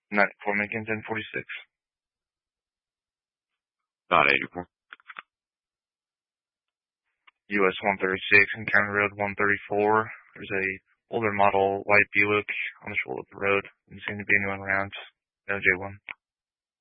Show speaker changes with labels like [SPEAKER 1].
[SPEAKER 1] 94 Lincoln 1046.
[SPEAKER 2] About 84.
[SPEAKER 1] US 136 and County Road 134. There's a older model white Buick on the shoulder of the road. Doesn't seem to be anyone around. No J1.